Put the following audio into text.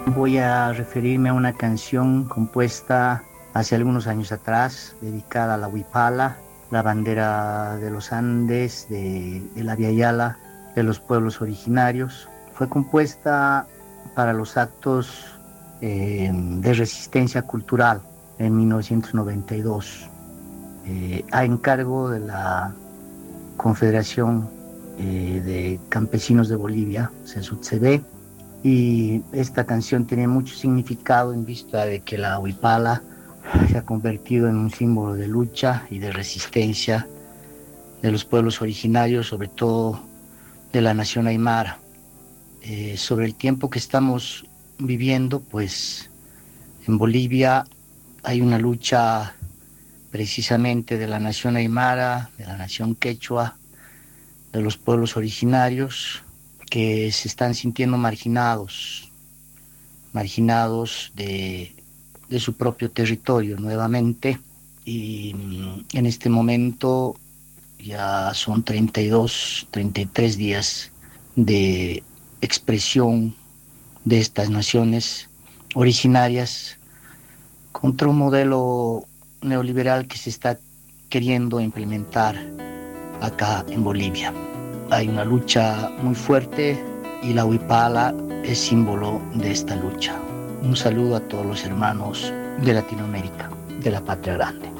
Voy a referirme a una canción compuesta hace algunos años atrás, dedicada a la Huipala, la bandera de los Andes, de la Via Yala, de los pueblos originarios. Fue compuesta para los actos de resistencia cultural en 1992, a encargo de la Confederación de Campesinos de Bolivia, CESUTCB. Y esta canción tiene mucho significado en vista de que la huipala se ha convertido en un símbolo de lucha y de resistencia de los pueblos originarios, sobre todo de la nación aymara. Sobre el tiempo que estamos viviendo, pues en Bolivia hay una lucha precisamente de la nación aymara, de la nación quechua, de los pueblos originarios que se están sintiendo marginados de su propio territorio nuevamente. Y en este momento ya son 32, 33 días de expresión de estas naciones originarias contra un modelo neoliberal que se está queriendo implementar acá en Bolivia. Hay una lucha muy fuerte y la huipala es símbolo de esta lucha. Un saludo a todos los hermanos de Latinoamérica, de la Patria Grande.